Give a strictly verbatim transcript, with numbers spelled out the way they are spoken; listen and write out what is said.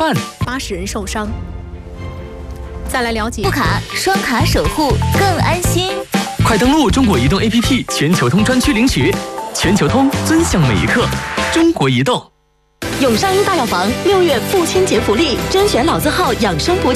办？ 八十人受伤。再来了解， 副卡双卡守护更安心。 快登录中国移动 A P P 全球通专区领取，全球通尊享每一刻。中国移动。 永善医大药房六月父亲节福利，甄选老字号养生补。